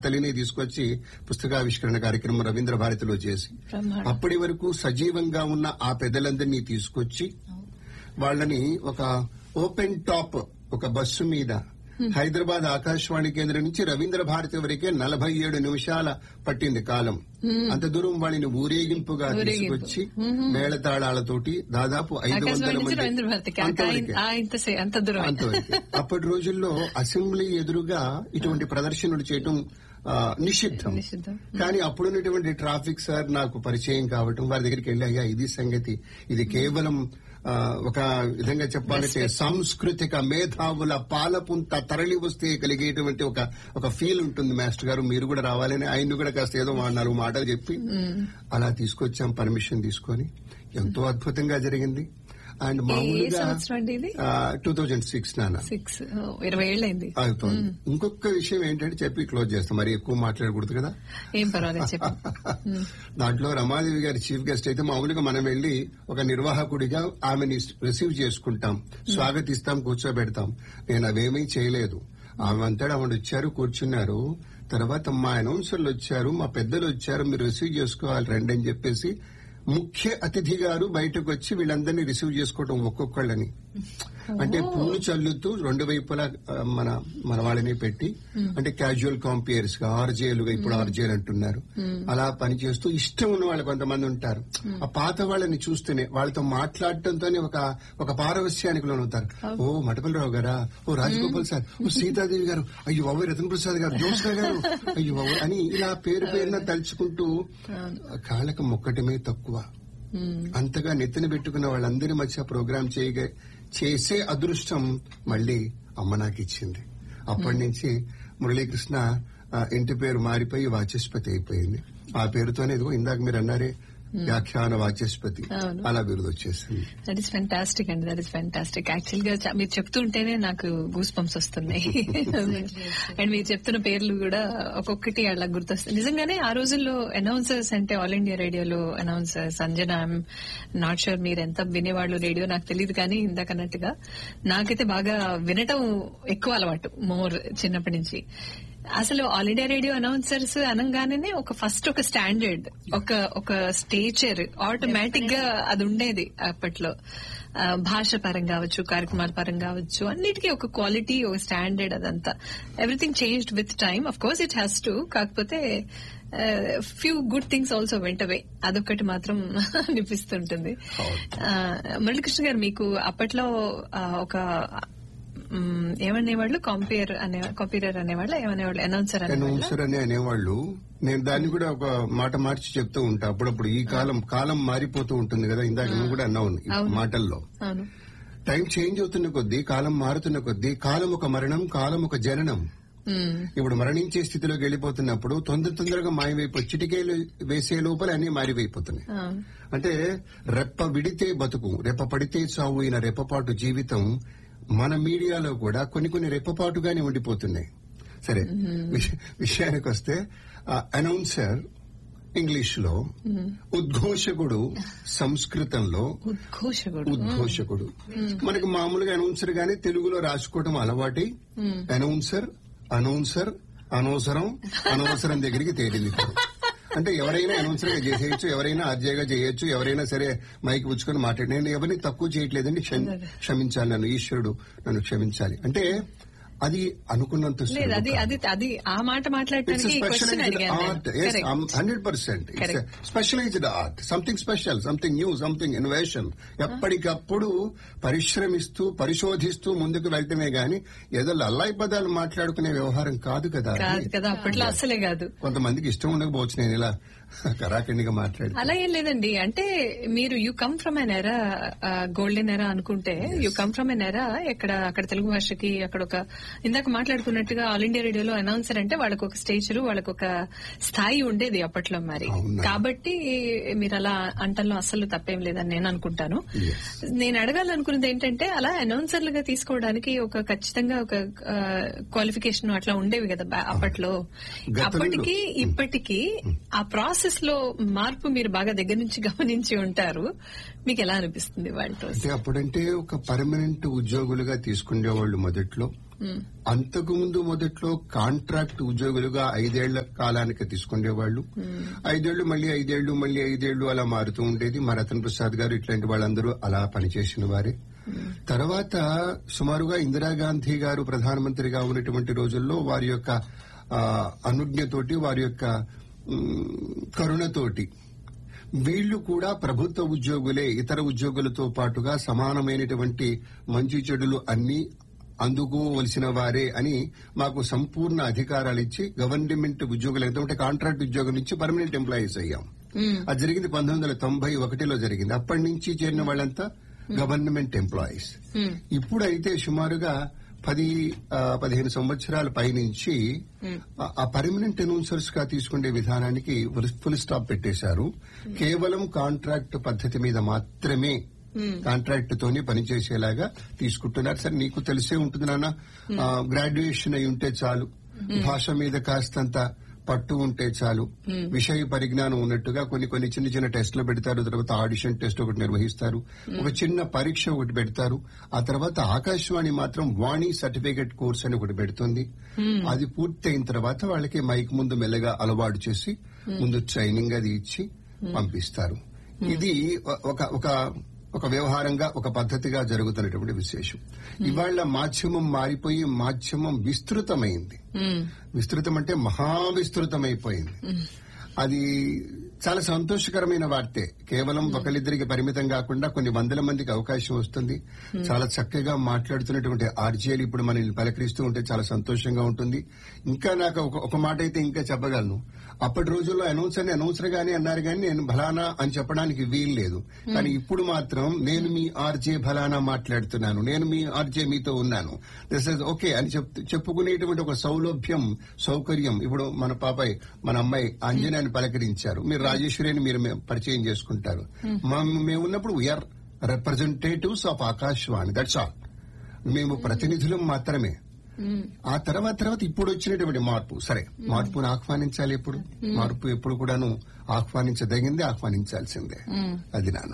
తల్లిని తీసుకొచ్చి పుస్తకావిష్కరణ కార్యక్రమం రవీంద్ర భారతిలో చేసి అప్పటి వరకు సజీవంగా ఉన్న ఆ పెద్దలందరినీ తీసుకొచ్చి వాళ్ళని ఒక ఓపెన్ టాప్ ఒక బస్సు మీద హైదరాబాద్ ఆకాశవాణి కేంద్రం నుంచి రవీంద్ర భారతి వరకే 47 నిమిషాల పట్టింది కాలం. అంత దూరం వాళ్ళని ఊరేగింపుగా తీసుకొచ్చి మేళతాళాలతోటి దాదాపు 500 మంది అంతవరకు. అప్పటి రోజుల్లో అసెంబ్లీ ఎదురుగా ఇటువంటి ప్రదర్శనలు చేయటం నిషిద్ధం. కానీ అప్పుడున్నటువంటి ట్రాఫిక్ సార్ నాకు పరిచయం కావటం, వారి దగ్గరికి వెళ్ళి అయ్యా ఇది సంగతి, ఇది కేవలం ఒక విధంగా చెప్పాలంటే సాంస్కృతిక మేధావుల పాలపుంత తరలి వస్తే కలిగేటువంటి ఒక ఫీల్ ఉంటుంది మాస్టర్ గారు, మీరు కూడా రావాలని ఆయన్ని కూడా కాస్త ఏదో 4 మాటలు చెప్పి అలా తీసుకొచ్చాం పర్మిషన్ తీసుకొని. ఎంతో అద్భుతంగా జరిగింది. అండ్ మామూలుగా 2006 నాన్న 20 ఏళ్ళైంది అవుతుంది. ఇంకొక విషయం ఏంటంటే చెప్పి క్లోజ్ చేస్తాం, మరి ఎక్కువ మాట్లాడకూడదు కదా. ఏం పర్వాలేదు. దాంట్లో రమాదేవి గారి చీఫ్ గెస్ట్ అయితే మామూలుగా మనం వెళ్లి ఒక నిర్వాహకుడిగా ఆమెని రిసీవ్ చేసుకుంటాం, స్వాగతిస్తాం, కూర్చోబెడతాం. నేను అవేమీ చేయలేదు. ఆమె అంతటా ఆవిడ వచ్చారు, కూర్చున్నారు. తర్వాత మా అనౌన్సర్లు వచ్చారు, మా పెద్దలు వచ్చారు, మీరు రిసీవ్ చేసుకోవాలి రండి అని చెప్పేసి ముఖ్య అతిథి గారు బయటకు వచ్చి వీళ్ళందరినీ రిసీవ్ చేసుకోవడం ఒక్కొక్కళ్ళని. అంటే పూలు చల్లుతూ 2 వైపులా మన వాళ్ళని పెట్టి, అంటే క్యాజువల్ కాంపియర్స్ గా ఆర్జేలుగా, ఇప్పుడు ఆర్జేలు అంటున్నారు, అలా పనిచేస్తూ ఇష్టం ఉన్న వాళ్ళు కొంతమంది ఉంటారు. ఆ పాత వాళ్ళని చూస్తూనే వాళ్ళతో మాట్లాడటంతోనే ఒక పారవస్యానికి లోనవుతారు. ఓ మటపలరావు గారా, ఓ రాజగోపాల్ సార్, ఓ సీతాదేవి గారు, అయ్యో బాబు రతన్ ప్రసాద్ గారు, జోష్నా గారు, అయ్యో బాబు అని ఇలా పేరున తలుచుకుంటూ కాళ్ళకు మొక్కటమే తక్కువ. అంతగా నెత్తిన పెట్టుకున్న వాళ్ళందరి మధ్య ప్రోగ్రాం చేసే అదృష్టం మళ్లీ అమ్మ నాకు ఇచ్చింది. అప్పటి నుంచి మురళీకృష్ణ ఇంటి పేరు మారిపోయి వాచస్పతి అయిపోయింది. ఆ పేరుతోనే ఇదిగో ఇందాక మీరు అన్నారే వ్యాఖ్యాన వాచస్పతి, అలా బిరుదు వచ్చేసింది. దట్ ఈస్ ఫెంటాస్టిక్ అండి, దట్ ఈస్ ఫెంటాస్టిక్. యాక్చువల్ గా మీరు చెప్తుంటేనే నాకు గూస్ బంప్స్ వస్తున్నాయి. అండ్ మీరు చెప్తున్న పేర్లు కూడా ఒక్కొక్కటి అలా గుర్తొస్తాయి. నిజంగానే ఆ రోజుల్లో అనౌన్సర్స్ అంటే ఆల్ ఇండియా రేడియోలో announcers Sanjana, I'm not sure మీరు ఎంత వినేవాళ్ళు రేడియో నాకు తెలియదు, కానీ ఇందాకన్నట్టుగా నాకైతే బాగా వినటం ఎక్కువ అలవాటు, మోర్ చిన్నప్పటి నుంచి. అసలు ఆల్ ఇండియా రేడియో అనౌన్సర్స్ అనగానే ఫస్ట్ ఒక స్టాండర్డ్, ఒక స్టేచర్ ఆటోమేటిక్ గా అది ఉండేది అప్పట్లో. భాష పరంగా కావచ్చు, కార్యక్రమాల పరంగా కావచ్చు, అన్నిటికీ ఒక క్వాలిటీ, ఒక స్టాండర్డ్, అదంతా everything changed with time. Of course it has to, కాకపోతే ఫ్యూ గుడ్ థింగ్స్ ఆల్సో వెంట అవే, అదొక్కటి మాత్రం అనిపిస్తుంటుంది. మురళీకృష్ణ గారు, మీకు అప్పట్లో ఒక ఏమనేవాళ్ళు, కాంపీరర్ అనేవాళ్ళు, ఏమనేవాళ్ళు, అనౌన్సర్ అని అనేవాళ్ళు. నేను దాన్ని కూడా ఒక మాట మార్చి చెప్తూ ఉంటా అప్పుడప్పుడు. ఈ కాలం మారిపోతూ ఉంటుంది కదా, ఇందాక నువ్వు కూడా అన్నావు మాటల్లో. టైం చేంజ్ అవుతున్న కొద్దీ, కాలం మారుతున్న కొద్దీ, కాలం ఒక మరణం, కాలం ఒక జననం. ఇప్పుడు మరణించే స్థితిలోకి వెళ్లిపోతున్నప్పుడు తొందరగా మాయమైపోయి చిటికేలు వేసే లోపల అన్ని మారిపోతున్నాయి. అంటే రెప్ప విడితే బతుకు, రెప్ప పడితే చావు అయిన రెప్పపాటు జీవితం మన మీడియాలో కూడా కొన్ని రెప్పపాటుగానే ఉండిపోతున్నాయి. సరే, విషయానికి వస్తే అనౌన్సర్ ఇంగ్లీష్ లో, ఉద్ఘోషకుడు సంస్కృతంలో ఉద్ఘోషకుడు. మనకి మామూలుగా అనౌన్సర్ గానీ తెలుగులో రాసుకోవడం అలవాటి. అనౌన్సర్ అనవసరం దగ్గరికి తేలింది. అంటే ఎవరైనా అనౌన్సర్ గా చేసేయచ్చు, ఎవరైనా ఆర్జేగా చేయొచ్చు, ఎవరైనా సరే మైక్ పుచ్చుకొని మాట్లాడి. నేను ఎవరిని తక్కువ చేయట్లేదండి, క్షమించాలి నన్ను, ఈశ్వరుడు నన్ను క్షమించాలి. అంటే అది అనుకున్నంత అది ఆ మాట మాట్లాడటానికి 100% specialised art, something special, something new, something innovation. ఎప్పటికప్పుడు పరిశ్రమిస్తూ పరిశోధిస్తూ ముందుకు వెళ్తమే గాని ఏదో లల్లాయి పదాలు మాట్లాడుకునే వ్యవహారం కాదు కదా. అప్పట్లో అసలే కాదు. కొంతమందికి ఇష్టం ఉండకపోవచ్చు నేను ఇలా కరాఖండిగా మాట్లాడి. అలా ఏం లేదండి. అంటే మీరు యూ కమ్ ఫ్రమ్ ఎన్ ఎరా, గోల్డెన్ ఎరా అనుకుంటే, యూ కమ్ ఫ్రమ్ ఎన్ ఎరా అక్కడ తెలుగు భాషకి అక్కడ ఒక ఇందాక మాట్లాడుకున్నట్టుగా ఆల్ ఇండియా రేడియోలో అనౌన్సర్ అంటే వాళ్ళకు ఒక స్టేచర్, వాళ్ళకు ఒక స్థాయి ఉండేది అప్పట్లో. మరి కాబట్టి మీరు అలా అంటల్లో అస్సలు తప్పేం లేదని నేను అనుకుంటాను. నేను అడగాలనుకున్నది ఏంటంటే, అలా అనౌన్సర్లుగా తీసుకోవడానికి ఒక ఖచ్చితంగా ఒక క్వాలిఫికేషన్ అట్లా ఉండేవి కదా అప్పట్లో. అప్పటికి ఇప్పటికీ ఆ ప్రాసెస్ లో మార్పు మీరు బాగా దగ్గర నుంచి గమనించి ఉంటారు. మీకు ఎలా అనిపిస్తుంది వాళ్ళతో? అప్పుడంటే ఒక పర్మనెంట్ ఉద్యోగులుగా తీసుకునేవాళ్ళు మొదట్లో. అంతకు ముందు మొదట్లో కాంట్రాక్ట్ ఉద్యోగులుగా 5 ఏళ్ల కాలానికి తీసుకునేవాళ్లు. 5 ఏళ్లు మళ్ళీ 5 ఏళ్లు మళ్ళీ 5 ఏళ్లు అలా మారుతూ ఉండేది. మా రతన్ ప్రసాద్ గారు ఇట్లాంటి వాళ్ళందరూ అలా పనిచేసిన వారే. తర్వాత సుమారుగా ఇందిరాగాంధీ గారు ప్రధానమంత్రిగా ఉన్నటువంటి రోజుల్లో వారి యొక్క అనుజ్ఞతోటి, వారి యొక్క కరుణతోటి వీళ్లు కూడా ప్రభుత్వ ఉద్యోగులే, ఇతర ఉద్యోగులతో పాటుగా సమానమైనటువంటి మంచి చెడులు అన్ని అందుకోవలసిన వారే అని మాకు సంపూర్ణ అధికారాలు ఇచ్చి గవర్నమెంట్ ఉద్యోగులు ఎంతంటే కాంట్రాక్ట్ ఉద్యోగం నుంచి పర్మనెంట్ ఎంప్లాయీస్ అయ్యాం. అది జరిగింది 1991లో జరిగింది. అప్పటి నుంచి చేరిన వాళ్ళంతా గవర్నమెంట్ ఎంప్లాయీస్. ఇప్పుడైతే సుమారుగా 10-15 సంవత్సరాల పైనుంచి ఆ పర్మనెంట్ అనౌన్సర్స్ గా తీసుకునే విధానానికి ఫుల్ స్టాప్ పెట్టేశారు. కేవలం కాంట్రాక్ట్ పద్ధతి మీద మాత్రమే, కాంట్రాక్ట్ తోనే పనిచేసేలాగా తీసుకుంటున్నారు. సరే, నీకు తెలిసే ఉంటుంది నాన్న, గ్రాడ్యుయేషన్ అయి ఉంటే చాలు, భాష మీద కాస్తంత పట్టు ఉంటే చాలు, విషయ పరిజ్ఞానం ఉన్నట్టుగా కొన్ని చిన్న చిన్న టెస్టులు పెడతారు. తర్వాత ఆడిషన్ టెస్ట్ ఒకటి నిర్వహిస్తారు, ఒక చిన్న పరీక్ష ఒకటి పెడతారు. ఆ తర్వాత ఆకాశవాణి మాత్రం వాణి సర్టిఫికేట్ కోర్స్ అని ఒకటి పెడుతుంది. అది పూర్తయిన తర్వాత వాళ్ళకి మైక్ ముందు మెల్లగా అలవాటు చేసి ముందు ట్రైనింగ్ అది ఇచ్చి పంపిస్తారు. ఇది ఒక వ్యవహారంగా, ఒక పద్ధతిగా జరుగుతున్నటువంటి విశేషం. ఇవాళ మాధ్యమం మారిపోయి మాధ్యమం విస్తృతమైంది. విస్తృతం అంటే మహావిస్తృతమైపోయింది. అది చాలా సంతోషకరమైన వార్తే. కేవలం ఒకరిద్దరికి పరిమితం కాకుండా కొన్ని వందల మందికి అవకాశం వస్తుంది. చాలా చక్కగా మాట్లాడుతున్నటువంటి ఆర్జేలు ఇప్పుడు మనల్ని పలకరిస్తూ ఉంటే చాలా సంతోషంగా ఉంటుంది. ఇంకా నాకు ఒక మాట అయితే ఇంకా చెప్పగలను. అప్పటి రోజుల్లో అనౌన్సర్ గానే అన్నారు కానీ నేను భలానా అని చెప్పడానికి వీలు లేదు. కానీ ఇప్పుడు మాత్రం నేను మీ ఆర్జే భలానా మాట్లాడుతున్నాను, నేను మీ ఆర్జే మీతో ఉన్నాను, దిస్ ఇస్ ఓకే అని చెప్పుకునేటువంటి ఒక సౌకర్యం ఇప్పుడు మన పాపాయ్, మన అమ్మాయి అంజనాని పలకరించారు, మీరు రాజేశ్వరిని మీరు పరిచయం చేసుకుంటారు. మేము ఉన్నప్పుడు we are representatives of Akashvani, that's all. మేము ప్రతినిధులం మాత్రమే. ఆ తర్వాత ఇప్పుడు వచ్చినటువంటి మార్పు, సరే మార్పును ఆహ్వానించాలి. ఎప్పుడు మార్పు ఎప్పుడు కూడాను ఆహ్వానించదగిందే, ఆహ్వానించాల్సిందే. అది నాన్న.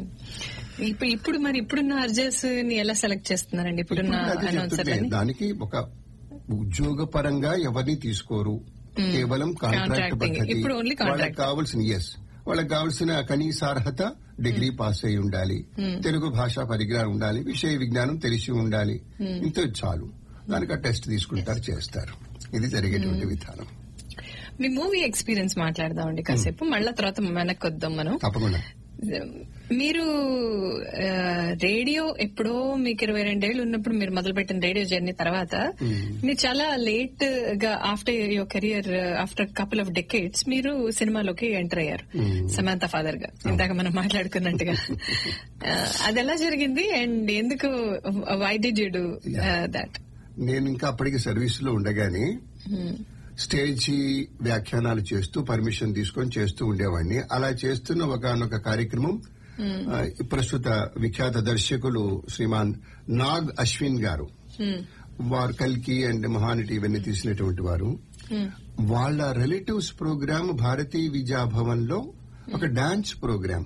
ఇప్పుడు మరి ఇప్పుడున్న అర్జర్స్ ని ఎలా సెలెక్ట్ చేస్తున్నారండి? ఇప్పుడున్న దానికి ఒక ఉద్యోగ పరంగా ఎవరిని తీసుకోరు, కేవలం కాంట్రాక్ట్ పద్ధతి. వాళ్ళకి కావాల్సిన కనీస అర్హత డిగ్రీ పాస్ అయి ఉండాలి, తెలుగు భాషా పరిజ్ఞానం ఉండాలి, విషయ విజ్ఞానం తెలిసి ఉండాలి, ఇంత చాలు. దానికి ఆ టెస్ట్ తీసుకుంటారు, చేస్తారు. ఇది జరిగేటువంటి విధానం. మీ మూవీ ఎక్స్పీరియన్స్ మాట్లాడదామండి కాసేపు, మళ్ళా తర్వాత వెనక్కి వద్దాం మనం. తప్పకుండా. మీరు రేడియో ఎప్పుడో మీకు 22 ఏళ్లు ఉన్నప్పుడు మీరు మొదలుపెట్టిన రేడియో జర్నీ తర్వాత మీరు చాలా లేట్ గా after your career, after couple of decades మీరు సినిమాలోకి ఎంటర్ అయ్యారు సమంత ఫాదర్ గా, ఇందాక మనం మాట్లాడుకున్నట్టుగా. అది ఎలా జరిగింది అండ్ ఎందుకు, why did you do that? నేను ఇంకా అప్పటికి సర్వీస్ లో ఉండగానే స్టేజీ వ్యాఖ్యానాలు చేస్తూ పర్మిషన్ తీసుకొని చేస్తూ ఉండేవాడిని. అలా చేస్తున్న ఒకనొక కార్యక్రమం ప్రస్తుత విఖ్యాత దర్శకులు శ్రీమాన్ నాగ్ అశ్విన్ గారు, వారు కల్కి అండ్ మహానటి ఇవన్నీ తీసినటువంటి వారు, వాళ్ళ రిలేటివ్స్ ప్రోగ్రామ్ భారతీయ విద్యాభవన్ లో ఒక డాన్స్ ప్రోగ్రామ్.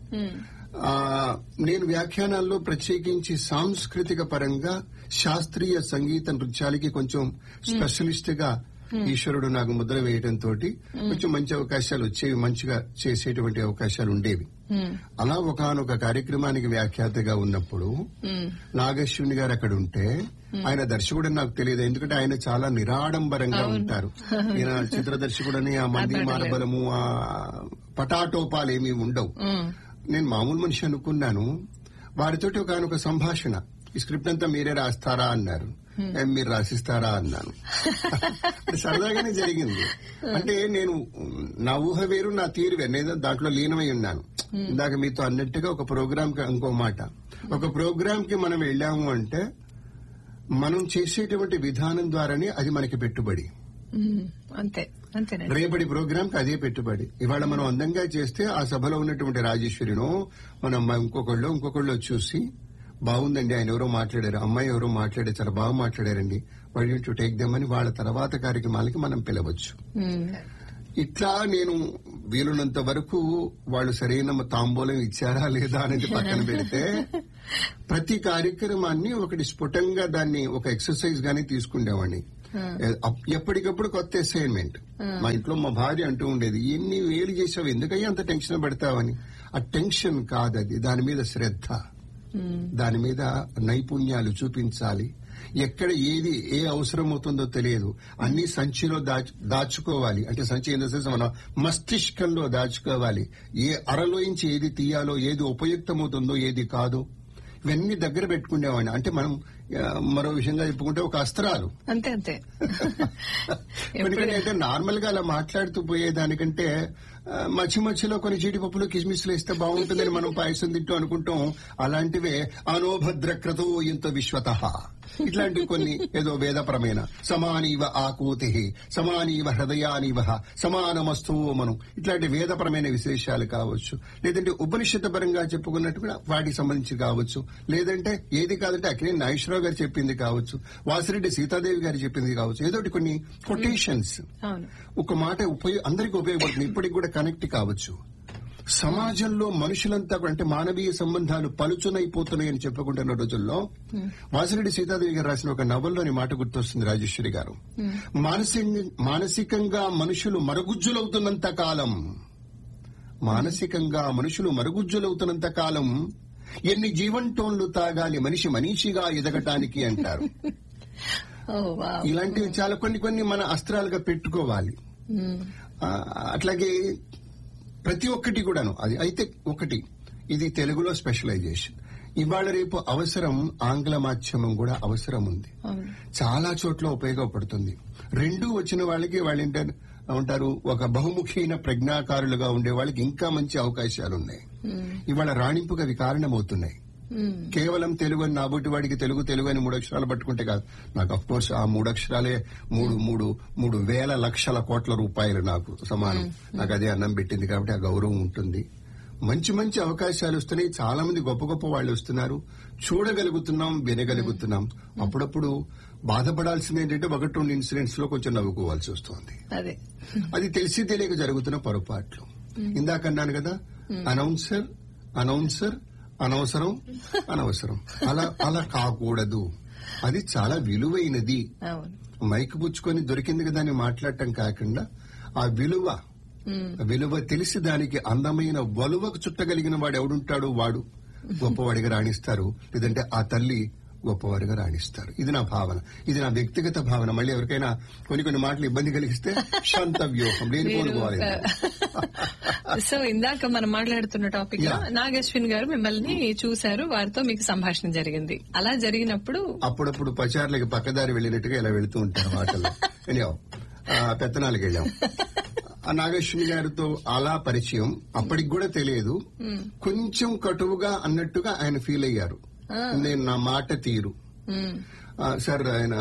నేను వ్యాఖ్యానాల్లో ప్రత్యేకించి సాంస్కృతిక పరంగా శాస్త్రీయ సంగీత నృత్యాలకి కొంచెం స్పెషలిస్ట్ గా ఈశ్వరుడు నాకు ముద్ర వేయడంతో కొంచెం మంచి అవకాశాలు వచ్చేవి, మంచిగా చేసేటువంటి అవకాశాలు ఉండేవి. అలా ఒకనొక కార్యక్రమానికి వ్యాఖ్యాతగా ఉన్నప్పుడు నాగేశ్వరుని గారు అక్కడ ఉంటే, ఆయన దర్శకుడు నాకు తెలియదు, ఎందుకంటే ఆయన చాలా నిరాడంబరంగా ఉంటారు. ఈయన చిత్ర దర్శకుడని ఆ మంది మానబలము, ఆ పటాటోపాలు ఏమీ ఉండవు. నేను మామూలు మనిషి అనుకున్నాను. వారితోటి ఒకనొక సంభాషణ, ఈ స్క్రిప్ట్ అంతా మీరే రాస్తారా అన్నారు. మీరు రాసిస్తారా అన్నాను. సరదాగానే జరిగింది. అంటే నేను నా ఊహ వేరు, నా తీరు వేరు, నేను దాంట్లో లీనమై ఉన్నాను. ఇందాక మీతో అన్నట్టుగా ఒక ప్రోగ్రామ్ కి, ఇంకో మాట, ఒక ప్రోగ్రామ్ కి మనం వెళ్ళాము అంటే మనం చేసేటువంటి విధానం ద్వారానే అది మనకి పెట్టుబడి. అంతే, రేపటి ప్రోగ్రామ్ కి అదే పెట్టుబడి. ఇవాళ మనం అందంగా చేస్తే ఆ సభలో ఉన్నటువంటి రాజేశ్వరినో మనం ఇంకొకళ్ళు చూసి, బాగుందండి ఆయన ఎవరో మాట్లాడారు, అమ్మాయి ఎవరో మాట్లాడారు, చాలా బాగా మాట్లాడారండి, why don't you take them అని వాళ్ళ తర్వాత కార్యక్రమాలకి మనం పిలవచ్చు. ఇట్లా నేను వీలున్నంత వరకు వాళ్ళు సరైన తాంబూలం ఇచ్చారా లేదా అనేది పక్కన పెడితే ప్రతి కార్యక్రమాన్ని ఒకటి స్ఫుటంగా దాన్ని ఒక ఎక్సర్సైజ్ గానీ తీసుకునేవాడిని. ఎప్పటికప్పుడు కొత్త అసైన్మెంట్. మా ఇంట్లో మా భార్య అంటూ ఉండేది, ఎన్ని వేలు చేసావు, ఎందుకయ్యా అంత టెన్షన్ పడతావని. ఆ టెన్షన్ కాదది, దాని మీద శ్రద్ధ, దాని మీద నైపుణ్యాలు చూపించాలి. ఎక్కడ ఏది ఏ అవసరం అవుతుందో తెలియదు, అన్ని సంచిలో దాచుకోవాలి. అంటే సంచి ఇన్ ద సెన్స్ మన మస్తిష్కంలో దాచుకోవాలి. ఏ అరలోంచి ఏది తీయాలో, ఏది ఉపయుక్తమవుతుందో, ఏది కాదో ఇవన్నీ దగ్గర పెట్టుకునేవాడిని. అంటే మనం మరో విషయంగా చెప్పుకుంటే ఒక అస్త్రాలు అంతే అంతే. ఎందుకంటే అయితే నార్మల్ గా అలా మాట్లాడుతూ పోయేదానికంటే మధ్య మధ్యలో కొన్ని జీడిపప్పులు కిస్మిస్లు వేస్తే బాగుంటుందని మనం పాయసం తింటూ అనుకుంటాం. అలాంటివే అనోభద్రక్రతో ఇంత విశ్వత, ఇట్లాంటివి కొన్ని ఏదో వేదపరమైన సమానీవ ఆకూతి, సమానీవ హృదయానీవ, సమానమస్తు మనం, ఇట్లాంటి వేదపరమైన విశేషాలు కావచ్చు, లేదంటే ఉపనిషత్ పరంగా చెప్పుకున్నట్టు కూడా వాటికి సంబంధించి కావచ్చు, లేదంటే ఏది కాదంటే అక్కినేని నాగేశ్వరరావు గారు చెప్పింది కావచ్చు, వాసిరెడ్డి సీతాదేవి గారు చెప్పింది కావచ్చు, ఏదో కొన్ని కొటేషన్స్ ఒక మాట అందరికీ ఉపయోగపడుతుంది, ఇప్పటికి కూడా కనెక్ట్ కావచ్చు. సమాజంలో మనుషులంతా అంటే మానవీయ సంబంధాలు పలుచునైపోతున్నాయని చెప్పుకుంటున్న రోజుల్లో వాసిరెడ్డి సీతాదేవి గారు రాసిన ఒక నవల్లోని మాట గుర్తొస్తుంది రాజేశ్వరి గారు. మానసికంగా మనుషులు మరుగుజ్జులవుతున్నంత కాలం, మానసికంగా మనుషులు మరుగుజ్జులవుతున్నంత కాలం ఎన్ని జీవంటోన్లు తాగాలి మనిషి మనీషిగా ఎదగటానికి అంటారు. ఇలాంటివి చాలా కొన్ని మన అస్త్రాలుగా పెట్టుకోవాలి. అట్లాగే ప్రతి ఒక్కటి కూడాను. అది అయితే ఒకటి, ఇది తెలుగులో స్పెషలైజేషన్. ఇవాళ రేపు అవసరం ఆంగ్ల మాధ్యమం కూడా అవసరం ఉంది, చాలా చోట్ల ఉపయోగపడుతుంది. రెండూ వచ్చిన వాళ్ళకి వాళ్ళు ఉంటారు ఒక బహుముఖీన ప్రజ్ఞాకారులుగా ఉండే వాళ్ళకి ఇంకా మంచి అవకాశాలు ఉన్నాయి. ఇవాళ రాణింపుగా అవి కారణమవుతున్నాయి. కేవలం తెలుగు అని నాబోటి వాడికి తెలుగు అని 3 అక్షరాలు పట్టుకుంటే కాదు. నాకు అఫ్ కోర్స్ ఆ 3 అక్షరాలే 3,000 లక్షల కోట్ల రూపాయలు నాకు సమానం. నాకు అదే అన్నం పెట్టింది కాబట్టి ఆ గౌరవం ఉంటుంది. మంచి అవకాశాలు వస్తున్నాయి, చాలా మంది గొప్ప వాళ్ళు వస్తున్నారు, చూడగలుగుతున్నాం, వినగలుగుతున్నాం. అప్పుడప్పుడు బాధపడాల్సింది ఏంటంటే 1-2 ఇన్సిడెంట్స్ లో కొంచెం నవ్వుకోవాల్సి వస్తుంది. అది తెలిసి తెలియక జరుగుతున్న పొరపాట్లు. ఇందాకన్నాను కదా, అనౌన్సర్ అనవసరం అలా కాకూడదు. అది చాలా విలువైనది. మైక్ పుచ్చుకొని దొరికింది కదా అని మాట్లాడటం కాకుండా ఆ విలువ తెలిసి దానికి అందమైన వలువకు చుట్టగలిగిన వాడు ఎవడుంటాడో వాడు గొప్పవాడిగా రాణిస్తారు, లేదంటే ఆ తల్లి గొప్పవాడిగా రాణిస్తారు. ఇది నా భావన, ఇది నా వ్యక్తిగత భావన. మళ్ళీ ఎవరికైనా కొన్ని మాటలు ఇబ్బంది కలిగిస్తే శాంతవ్యూహం లేనిపోవాలి. సో ఇందాక మనం మాట్లాడుతున్న టాపిక్ లో నాగేశ్వన్ గారు మిమ్మల్ని చూశారు, వారితో మీకు సంభాషణ జరిగింది. అలా జరిగినప్పుడు అప్పుడప్పుడు పచార్లకి పక్కదారి వెళ్ళినట్టుగా ఇలా వెళుతూ ఉంటారు మాటలు. పెత్తనాలకు వెళ్ళాం. ఆ నాగేశ్వరి గారితో అలా పరిచయం. అప్పటికి కూడా తెలియదు, కొంచెం కటువుగా అన్నట్టుగా ఆయన ఫీల్ అయ్యారు. నేను నా మాట తీరు సార్, ఆయన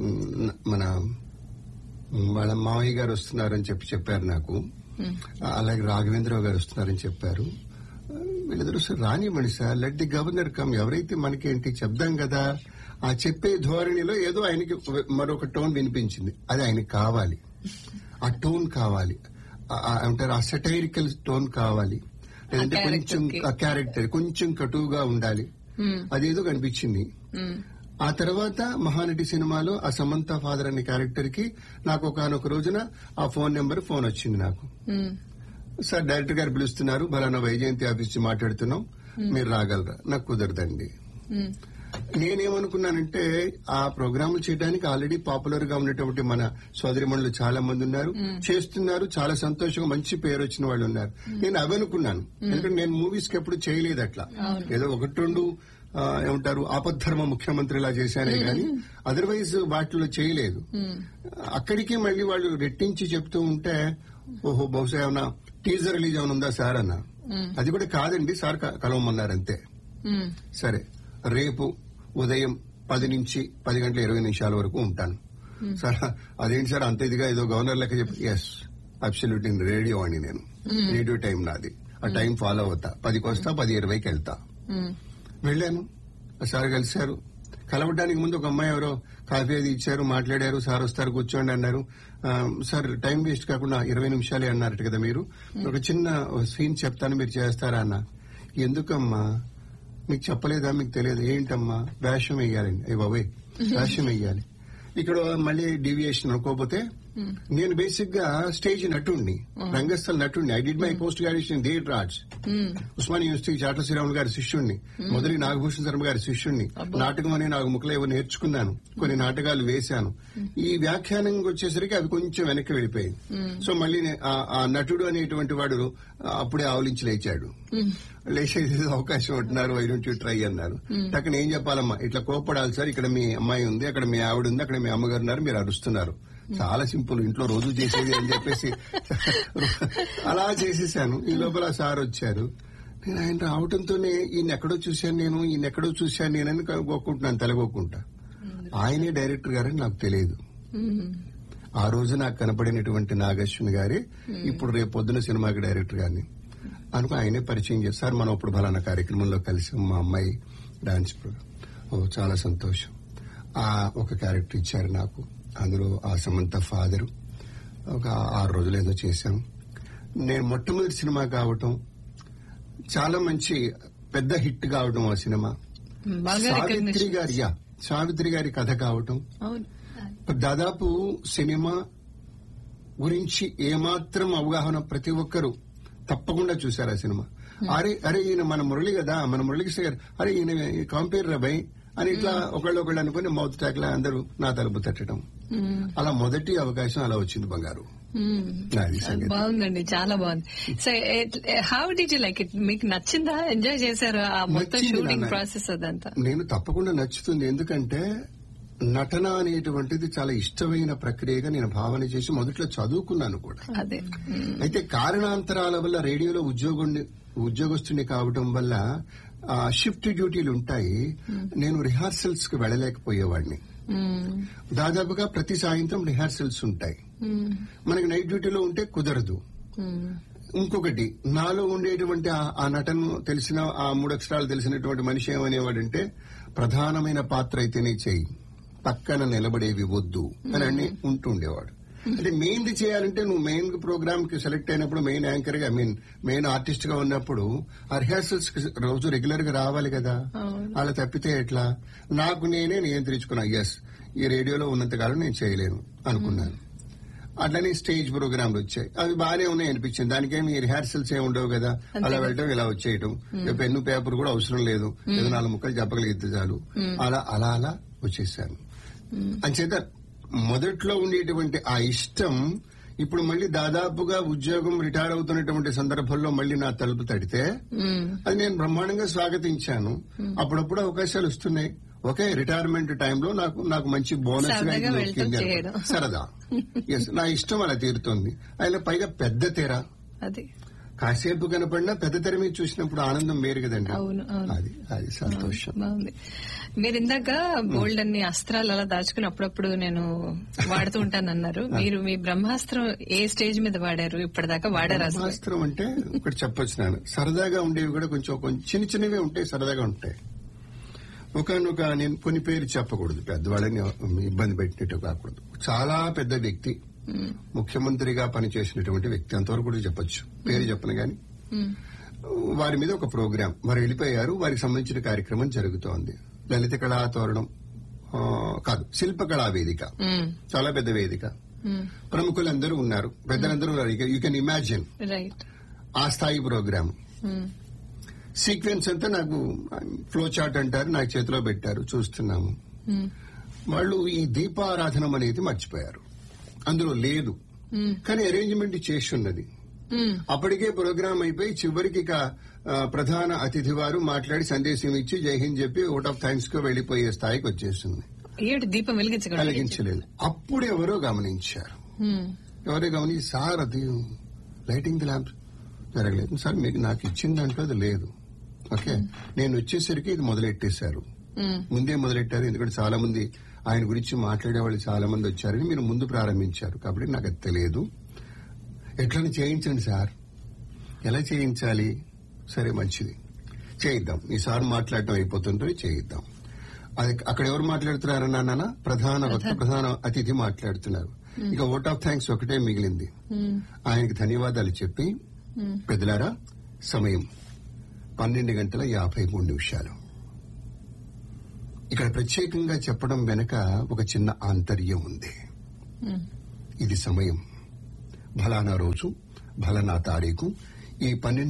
వాళ్ళ మావయ్య గారు వస్తున్నారని చెప్పారు నాకు. అలాగే రాఘవేంద్రరావు గారు వస్తున్నారని చెప్పారు. వీళ్ళిద్దరు సార్ రానివ్వండి sir, let the governor come, ఎవరైతే మనకేంటి చెప్దాం కదా. ఆ చెప్పే ధోరణిలో ఏదో ఆయనకి మరొక టోన్ వినిపించింది. అది ఆయనకి కావాలి, ఆ టోన్ కావాలి, అంటారు ఆ సెటైరికల్ టోన్ కావాలి, లేదంటే కొంచెం ఆ క్యారెక్టర్ కొంచెం కటువుగా ఉండాలి. అదేదో కనిపించింది. ఆ తర్వాత మహానటి సినిమాలో ఆ సమంత ఫాదర్ అనే క్యారెక్టర్ కి నాకు ఒకనొక రోజున ఆ ఫోన్ వచ్చింది నాకు. సార్ డైరెక్టర్ గారు పిలుస్తున్నారు, బలానా వైజయంతి ఆఫీస్ నుంచి మాట్లాడుతున్నాం, మీరు రాగలరా? నాకు కుదరదండి. నేనేమనుకున్నానంటే ఆ ప్రోగ్రాములు చేయడానికి ఆల్రెడీ పాపులర్ గా ఉన్నటువంటి మన సోదరిమణులు చాలా మంది ఉన్నారు, చేస్తున్నారు, చాలా సంతోషంగా మంచి పేరు వచ్చిన వాళ్ళు ఉన్నారు. నేను అవనుకున్నాను, ఎందుకంటే నేను మూవీస్ కి ఎప్పుడు చేయలేదు అట్లా. ఏదో 1-2 ఏమంటారు ఆపద్ధర్మ ముఖ్యమంత్రిలా చేశానే గాని అదర్వైజ్ వాటిలో చేయలేదు. అక్కడికి మళ్ళీ వాళ్ళు రెట్టించి చెప్తూ ఉంటే ఓహో బహుశా ఏమన్నా టీజర్ రిలీజ్ ఏమైనా ఉందా సార్ అన్న. అది కూడా కాదండి సార్, కలవమన్నారంతే. సరే, రేపు ఉదయం 10 నుంచి 10:20 వరకు ఉంటాను సార్. అదేంటి సార్ అంత ఇదిగా ఏదో గవర్నర్ లెక్క చెప్పి, ఎస్ అబ్సల్యూట్ ఇన్ రేడియో అండి, నేను రేడియో టైం నాది, ఆ టైం ఫాలో అవుతా. 10కి వస్తా, 10:20కి వెళ్తా. వెళ్ళాను, సార్ కలిశారు. కలవడానికి ముందు ఒక అమ్మాయి ఎవరో కాఫీ అది ఇచ్చారు, మాట్లాడారు. సార్ వస్తారు కూర్చోండి అన్నారు. సార్ టైం వేస్ట్ కాకుండా 20 నిమిషాలే అన్నారట కదా మీరు, ఒక చిన్న సీన్ చెప్తాను మీరు చేస్తారా అన్న. ఎందుకమ్మా, మీకు చెప్పలేదా, మీకు తెలియదు, ఏంటమ్మా వేషం వేయాలండి, అయ్యి బాబాయ్ వేషం వేయాలి. ఇక్కడ మళ్ళీ డీవియేషన్ అనుకోకపోతే నేను బేసిక్ గా స్టేజ్ నటుడిని, రంగస్థల నటుడిని. I did my post graduation theatre arts, Osmania university చాట్ల శ్రీరాములు గారి శిష్యుణ్ణి, మొదటి నాగభూషణ్ శర్మ గారి శిష్యుణ్ణి. నాటకం అనే నాకు ముక్కలు ఏవో నేర్చుకున్నాను, కొన్ని నాటకాలు వేశాను. ఈ వ్యాఖ్యానం వచ్చేసరికి అవి కొంచెం వెనక్కి వెళ్ళిపోయింది. సో మళ్ళీ ఆ నటుడు అనేటువంటి వాడు అప్పుడే ఆవలించి లేచాడు. లేచేది అవకాశం ఉంటున్నారు, వై డోంట్ యూ ట్రై అన్నారు. టక్కన ఏం చెప్పాలమ్మా, ఇట్లా కోపడాలి సార్, ఇక్కడ మీ అమ్మాయి ఉంది, అక్కడ మీ ఆవిడ ఉంది, అక్కడ మీ అమ్మగారు ఉన్నారు, మీరు అరుస్తున్నారు. చాలా సింపుల్, ఇంట్లో రోజు చేసేది అని చెప్పేసి అలా చేసేసాను. ఈ లోపల సార్ వచ్చారు. నేను ఆయన రావటంతోనే ఈయన ఎక్కడో చూశాను నేనని కోకుంటున్నాను, తెలగోకుంటా. ఆయనే డైరెక్టర్ గారని నాకు తెలియదు. ఆ రోజు నాకు కనపడినటువంటి నాగశ్విని గారే ఇప్పుడు రేపు పొద్దున సినిమాకి డైరెక్టర్ గారిని అనుకో ఆయనే పరిచయం చేస్తారు. మనం ఇప్పుడు ఫలానా కార్యక్రమంలో కలిసి మా అమ్మాయి డాన్స్ ప్రోగ్రామ్. ఓ చాలా సంతోషం. ఒక క్యారెక్టర్ ఇచ్చారు నాకు, అందులో ఆ సమంత ఫాదరు. ఒక 6 రోజులు ఏదో చేశాం. నేను మొట్టమొదటి సినిమా కావటం, చాలా మంచి పెద్ద హిట్ కావటం ఆ సినిమా. సావిత్రి గారి కథ కావటం. దాదాపు సినిమా గురించి ఏమాత్రం అవగాహన ప్రతి ఒక్కరూ తప్పకుండా చూశారు ఆ సినిమా. అరే ఈయన మన మురళి కదా, మన మురళీకృష్ణ గారు, అరే ఈయన కంపేర్ రబాయ్ అని ఇట్లా ఒకళ్ళు అనుకుని మౌత్ ట్యాక్ లా అందరూ నా తలుపు తట్టడం. అలా మొదటి అవకాశం అలా వచ్చింది బంగారు. బాగుందండి, చాలా బాగుంది. So how did you like it? మీకు నచ్చిందా? ఎంజాయ్ చేశారు ఆ మొత్తం షూటింగ్ ప్రాసెస్ అదంతా? నేను తప్పకుండా నచ్చుతుంది, ఎందుకంటే నటన అనేటువంటిది చాలా ఇష్టమైన ప్రక్రియగా నేను భావన చేసి మొదట్లో చదువుకున్నాను కూడా. అయితే కారణాంతరాల వల్ల రేడియోలో ఉద్యోగస్తుని కావడం వల్ల షిఫ్ట్ డ్యూటీలు ఉంటాయి. నేను రిహార్సల్స్ కి వెళ్ళలేకపోయేవాడిని. దాదాపుగా ప్రతి సాయంత్రం రిహార్సల్స్ ఉంటాయి. మనకి నైట్ డ్యూటీలో ఉంటే కుదరదు. ఇంకొకటి, నాలో ఉండేటువంటి ఆ నటన తెలిసిన, ఆ 3 అక్షరాలు తెలిసినటువంటి మనిషి ఏమనేవాడంటే, ప్రధానమైన పాత్ర అయితేనే చెయ్యి, పక్కన నిలబడేవి వద్దు అని అన్ని ఉంటుండేవాడు. అంటే మెయిన్ చేయాలంటే నువ్వు మెయిన్ ప్రోగ్రామ్ కి సెలెక్ట్ అయినప్పుడు, మెయిన్ యాంకర్ గా, మెయిన్ ఆర్టిస్ట్ గా ఉన్నప్పుడు ఆ రిహార్సల్స్ కి రోజు రెగ్యులర్ గా రావాలి కదా. అలా తప్పితే ఎట్లా? నాకు నేనే నియంత్రించుకున్నా, ఎస్ ఈ రేడియోలో ఉన్నంతకాలం నేను చేయలేను అనుకున్నాను. అట్లనే స్టేజ్ ప్రోగ్రాంలు వచ్చాయి, అవి బాగానే ఉన్నాయి అనిపించింది. దానికేమి రిహార్సల్స్ ఏమి ఉండవు కదా, అలా వెళ్ళటం ఇలా వచ్చేయటం, పెన్ను పేపర్ కూడా అవసరం లేదు, ఏదో 4 ముక్కలు చెప్పగలిగితే చాలు. అలా వచ్చేసాను. అంచేత మొదట్లో ఉండేటువంటి ఆ ఇష్టం ఇప్పుడు మళ్ళీ దాదాపుగా ఉద్యోగం రిటైర్ అవుతున్నటువంటి సందర్భంలో మళ్ళీ నా తలుపు తడితే అది నేను బ్రహ్మాండంగా స్వాగతించాను. అప్పుడప్పుడు అవకాశాలు వస్తున్నాయి. ఓకే, రిటైర్మెంట్ టైంలో నాకు మంచి బోనస్ సరదా. ఎస్, నా ఇష్టం అలా తీరుతోంది. ఆయన పైగా పెద్ద తెర, కాసేపు కనపడినా పెద్ద తెర మీద చూసినప్పుడు ఆనందం వేరు కదండి. అది సంతోషం. మీరు ఇందాక బోల్డ్ అన్ని అస్త్రాలు అలా దాచుకుని అప్పుడప్పుడు నేను వాడుతూ ఉంటానన్నారు. మీరు మీ బ్రహ్మాస్త్రం ఏ స్టేజ్ మీద వాడారు? ఇప్పటిదాకా వాడారు? బ్రహ్మాస్త్రం అంటే ఒకటి చెప్పొచ్చు, నేను సరదాగా ఉండేవి కూడా కొంచెం చిన్నవే ఉంటాయి, సరదాగా ఉంటాయి. నేను కొన్ని పేరు చెప్పకూడదు, పెద్దవాళ్ళని ఇబ్బంది పెట్టినట్టు కాకూడదు. చాలా పెద్ద వ్యక్తి, ముఖ్యమంత్రిగా పనిచేసినటువంటి వ్యక్తి, అంతవరకు కూడా చెప్పొచ్చు, పేరు చెప్పను గాని. వారి మీద ఒక ప్రోగ్రాం, వారు వెళ్ళిపోయారు, వారికి సంబంధించిన కార్యక్రమం జరుగుతోంది. లలిత కళా తోరణం కాదు, శిల్పకళా వేదిక, చాలా పెద్ద వేదిక. ప్రముఖులందరూ ఉన్నారు, పెద్దలందరూ ఉన్నారు. యూ కెన్ ఇమాజిన్ ఆ స్థాయి ప్రోగ్రాం. సీక్వెన్స్ అంతా నాకు ఫ్లో చార్ట్ అంటారు, నాకు చేతిలో పెట్టారు, చూస్తున్నాము. వాళ్ళు ఈ దీపారాధనం అనేది మర్చిపోయారు, అందులో లేదు, కానీ అరేంజ్మెంట్ చేసి ఉన్నది. అప్పటికే ప్రోగ్రాం అయిపోయి చివరికి ప్రధాన అతిథి వారు మాట్లాడి సందేశం ఇచ్చి జై హింద్ చెప్పి ఓట్ ఆఫ్ థ్యాంక్స్ కు వెళ్లిపోయే స్థాయికి వచ్చేసింది. దీపం వెలిగించలేదు. అప్పుడు ఎవరో గమనించారు, సార్ అది లైటింగ్ ది ల్యాంప్ జరగలేదు సార్, మీకు నాకు ఇచ్చిన దాంట్లో అది లేదు. ఓకే, నేను వచ్చేసరికి ఇది మొదలెట్టేశారు, ముందే మొదలెట్టారు. ఎందుకంటే చాలా మంది ఆయన గురించి మాట్లాడే వాళ్ళు చాలా మంది వచ్చారని మీరు ముందు ప్రారంభించారు, కాబట్టి నాకు అది తెలియదు. ఎట్లని చేయించండి సార్. ఎలా చేయించాలి? సరే మంచిది, చేయిద్దాం. ఈసారి మాట్లాడటం అయిపోతుంటే చేయిద్దాం. అది అక్కడ ఎవరు మాట్లాడుతున్నారన్నా నాన్న? ప్రధాన అతిథి మాట్లాడుతున్నారు. ఇక ఓట్ ఆఫ్ థ్యాంక్స్ ఒకటే మిగిలింది. ఆయనకి ధన్యవాదాలు చెప్పి, పెద్దలారా సమయం 12:53 ఇక్కడ ప్రత్యేకంగా చెప్పడం వెనక ఒక చిన్న ఆంతర్యం ఉంది. ఇది సమయం, ఫలానా రోజు, ఫలానా తారీఖు, ఈ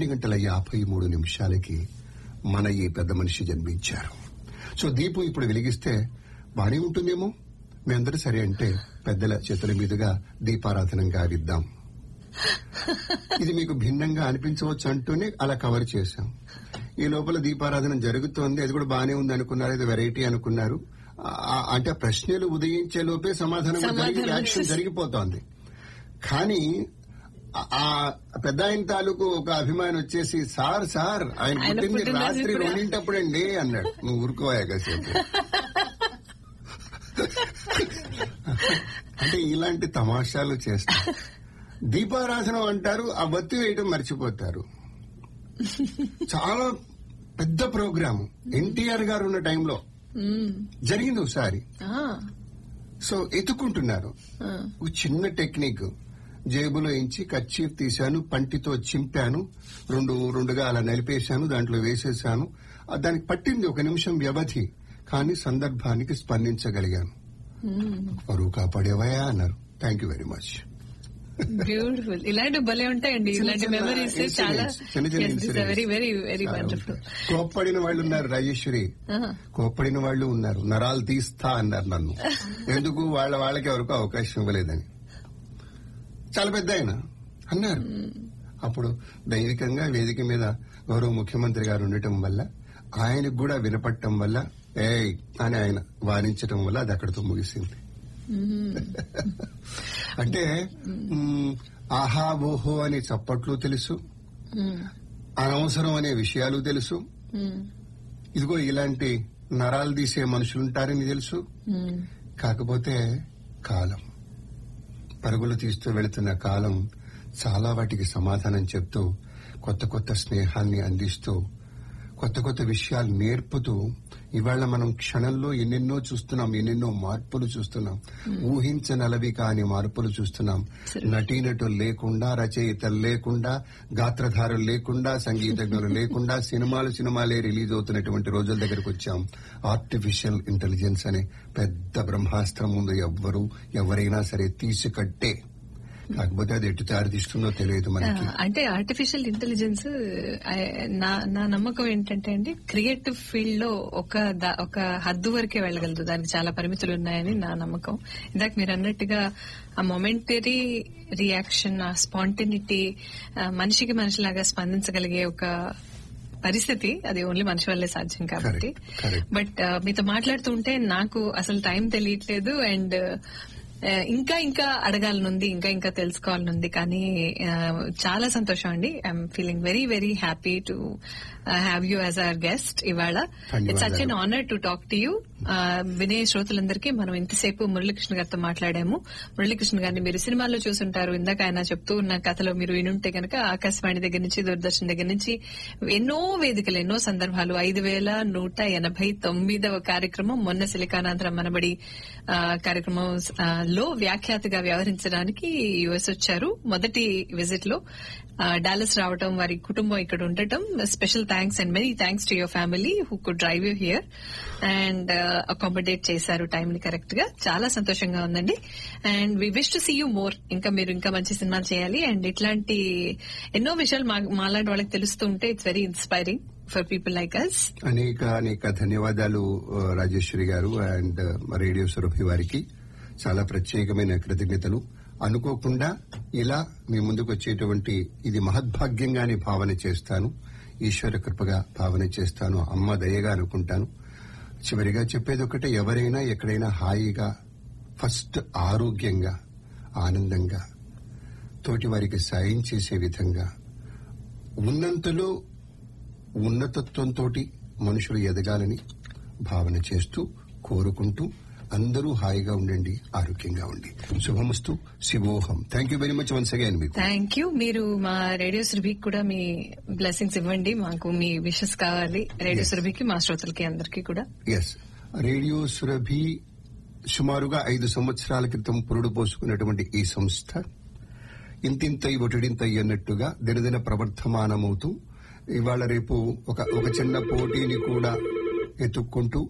12:53 మన ఈ పెద్ద మనిషి జన్మించారు. సో దీపం ఇప్పుడు వెలిగిస్తే బానే ఉంటుందేమో, మీ అందరూ సరే అంటే పెద్దల చేతుల మీదుగా దీపారాధన గావిద్దాం. ఇది మీకు భిన్నంగా అనిపించవచ్చు అంటూనే అలా కవర్ చేశాం. ఈ లోపల దీపారాధన జరుగుతోంది, అది కూడా బానే ఉంది అనుకున్నారు, ఇది వెరైటీ అనుకున్నారు. అంటే ప్రశ్నలు ఉదయించే లోపే సమాధానం యాక్షన్ జరిగిపోతోంది. కానీ ఆ పెద్ద ఆయన తాలూకు ఒక అభిమానం వచ్చేసి, సార్ ఆయన పుట్టింది రాత్రి 2 అన్నాడు. నువ్వు ఊరుకోవాయా కాసేపు. అంటే ఇలాంటి తమాషాలు చేస్తా. దీపారాధన అంటారు, ఆ బత్తి వేయటం మర్చిపోతారు. చాలా పెద్ద ప్రోగ్రాము ఎన్టీఆర్ గారు ఉన్న టైంలో జరిగింది ఒకసారి. సో ఎత్తుకుంటున్నారు. ఒక చిన్న టెక్నిక్, జేబులో ఇంచి కర్చీఫ్ తీశాను, పంటితో చింపాను, రెండుగా అలా నలిపేశాను, దాంట్లో వేసేశాను. దానికి పట్టింది 1 నిమిషం వ్యవధి, కానీ సందర్భానికి స్పందించగలిగాను. పరువు కాపాడేవయా అన్నారు. Thank you very much. Beautiful. ఇలాంటి భలే ఉంటాయండి, ఇలాంటి మెమరీస్ చాలా. Very very very wonderful. కోప్పడిన వాళ్ళు ఉన్నారు, రాజేశ్వరి, కోప్పడిన వాళ్ళు ఉన్నారు. నరాలు తీస్తా అన్నారు నన్ను. ఎందుకు? వాళ్ళకి ఎవరికో అవకాశం ఇవ్వలేదని. చాలా పెద్ద ఆయన అన్నారు. అప్పుడు దైవికంగా వేదిక మీద గౌరవ ముఖ్యమంత్రి గారు ఉండటం వల్ల, ఆయనకు కూడా వినపడటం వల్ల, అని ఆయన వారించటం వల్ల అది అక్కడితో ముగిసింది. అంటే ఆహా ఓహో అనే చప్పట్లు తెలుసు, అనవసరం అనే విషయాలు తెలుసు, ఇదిగో ఇలాంటి నరాలు తీసే మనుషులుంటారని తెలుసు. కాకపోతే కాలం, పరుగులు తీస్తూ వెళుతున్న కాలం చాలా వాటికి సమాధానం చెప్తూ, కొత్త స్నేహాన్ని అందిస్తూ, కొత్త విషయాలు నేర్పుతూ, ఇవాళ మనం క్షణంలో ఎన్నెన్నో చూస్తున్నాం, ఎన్నెన్నో మార్పులు చూస్తున్నాం, ఊహించనలవి కాని మార్పులు చూస్తున్నాం. నటీనటులు లేకుండా, రచయితలు లేకుండా, గాత్రధారులు లేకుండా, సంగీతజ్ఞులు లేకుండా సినిమాలే రిలీజ్ అవుతున్నటువంటి రోజుల దగ్గరకు వచ్చాం. ఆర్టిఫిషియల్ ఇంటెలిజెన్స్ అనే పెద్ద బ్రహ్మాస్త్రం ముందు ఎవరైనా సరే తీసుకట్టే. కాకపోతే అది ఎటు దారితీస్తుందో తెలియదు మనకి. అంటే ఆర్టిఫిషియల్ ఇంటెలిజెన్స్ నా నమ్మకం ఏంటంటే అండి, క్రియేటివ్ ఫీల్డ్ లో ఒక హద్దు వరకే వెళ్ళగలదు, దానికి చాలా పరిమితులు ఉన్నాయని నా నమ్మకం. ఇందాక మీరు అన్నట్టుగా ఆ మొమెంటరీ రియాక్షన్, ఆ స్పాంటనిటీ, మనిషికి మనిషిలాగా స్పందించగలిగే ఒక పరిస్థితి, అది ఓన్లీ మనిషి వల్లే సాధ్యం కాబట్టి. బట్ మీతో మాట్లాడుతుంటే నాకు అసలు టైం తెలియట్లేదు. అండ్ ఇంకా అడగాలనుంది, ఇంకా తెలుసుకోవాలనుంది. కానీ చాలా సంతోషం అండి. I'm feeling very very happy to have you as our guest ఇవాళ. It's such an honour to talk to you. వినే శ్రోతలందరికీ మనం ఇంతసేపు మురళీకృష్ణ గారితో మాట్లాడాము. మురళీకృష్ణ గారిని మీరు సినిమాల్లో చూసుంటారు. ఇందాక ఆయన చెప్తూ ఉన్న కథలో మీరు వినుంటే కనుక ఆకాశవాణి దగ్గర నుంచి, దూరదర్శన్ దగ్గర నుంచి ఎన్నో వేదికలు, ఎన్నో సందర్భాలు, 5199వ కార్యక్రమం, మొన్న సిలికానాంధ్ర మనబడి కార్యక్రమంలో వ్యాఖ్యాతగా వ్యవహరించడానికి యుఎస్ వచ్చారు. మొదటి విజిట్ లో డాలస్ రావడం, వారి కుటుంబం ఇక్కడ ఉండటం. Special thanks and many thanks to your family who could drive you here and accommodate చేశారు టైం ని కరెక్ట్ గా. చాలా సంతోషంగా ఉందండి. And we wish to see you more. మీరు ఇంకా మంచి సినిమాలు చేయాలి. అండ్ ఇట్లాంటి ఎన్నో విషయాలు మాలాంటి వాళ్ళకి తెలుస్తూ ఉంటే it's very inspiring for people like us. అనేక ధన్యవాదాలు రాజేశ్వరి గారు అండ్ రేడియో సురభి వారికి. చాలా ప్రత్యేకమైన కృతజ్ఞతలు. అనుకోకుండా ఇలా మీ ముందుకు వచ్చేటువంటి ఇది మహద్భాగ్యంగానే భావన చేస్తాను, ఈశ్వర కృపగా భావన చేస్తాను, అమ్మ దయగా అనుకుంటాను. చివరిగా చెప్పేది ఒకటే, ఎవరైనా ఎక్కడైనా హాయిగా, ఫస్ట్ ఆరోగ్యంగా, ఆనందంగా, తోటి వారికి సాయం చేసే విధంగా, ఉన్నంతలో ఉన్నతత్వంతో మనుషులు ఎదగాలని భావన చేస్తూ, కోరుకుంటూ, అందరూ హాయిగా ఉండండి, ఆరోగ్యంగా ఉండి. శుభమస్తు. శివోహం. Thank you very much once again. మీకు థ్యాంక్ యూ. మీరు మా రేడియో సురభికి కూడా మీ బ్లెస్సింగ్స్ ఇవ్వండి. మాకు మీ విషెస్ కావాలి రేడియో సురభికి, మా శ్రోతలకి అందరికీ కూడా. ఎస్, రేడియో సురభి సుమారుగా 5 సంవత్సరాల క్రితం పురుడు పోసుకున్నటువంటి ఈ సంస్థ ఇంతింతై ఒటిడింతై అన్నట్టుగా దినదిన ప్రవర్ధమానమవుతూ ఇవాళ రేపు ఒక చిన్న పోటీని కూడా ఎత్తుక్కుంటూ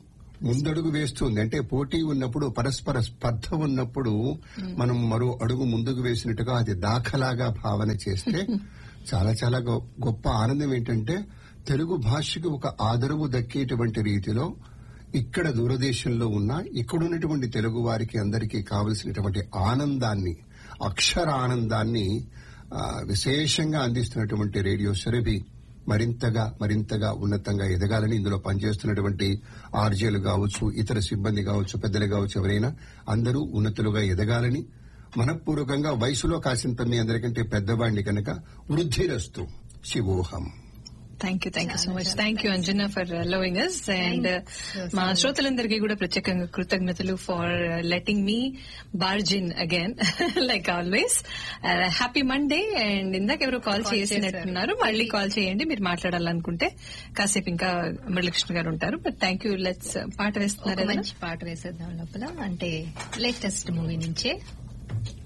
ముందడుగు వేస్తుంది. అంటే పోటీ ఉన్నప్పుడు, పరస్పర స్పర్ధ ఉన్నప్పుడు మనం మరో అడుగు ముందుకు వేసినట్టుగా అది దాఖలాగా భావన చేస్తే చాలా చాలా గొప్ప ఆనందం ఏంటంటే తెలుగు భాషకు ఒక ఆదరవు దక్కేటువంటి రీతిలో ఇక్కడ దూరదేశంలో ఉన్న ఇక్కడున్నటువంటి తెలుగు వారికి అందరికీ కావలసినటువంటి ఆనందాన్ని, అక్షర ఆనందాన్ని విశేషంగా అందిస్తున్నటువంటి రేడియో సురభి మరింతగా ఉన్నతంగా ఎదగాలని ఇందులో పనిచేస్తున్నటువంటి ఆర్జేలు కావచ్చు, ఇతర సిబ్బంది కావచ్చు, పెద్దలు కావచ్చు, ఎవరైనా అందరూ ఉన్నతులుగా ఎదగాలని మనఃపూర్వకంగా వయసులో కాసింత మీ అందరికంటే పెద్దవాడిని కనుక వృద్ధిరస్తు శివోహం. Thank you so much. Thank you Anjana for loving us. And మా శ్రోతలందరికీ కూడా ప్రత్యేకంగా కృతజ్ఞతలు for letting me barge in again like always. Happy Monday. And ఇందాక ఎవరు కాల్ చేసినట్టున్నారు, మళ్ళీ కాల్ చేయండి మీరు మాట్లాడాలనుకుంటే. కాసేపు ఇంకా మురళీకృష్ణ గారు ఉంటారు. But thank you. లెట్స్ పాట వేస్తున్నారు, మంచి పాట వేసేద్దాం లోపల. అంటే లేటెస్ట్ మూవీ నుంచే